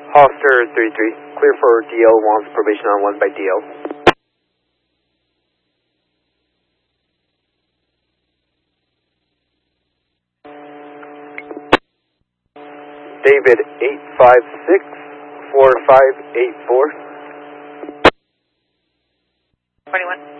Hollister 33, clear for DL, wants probation on 1 by DL. David 856-4584. 21.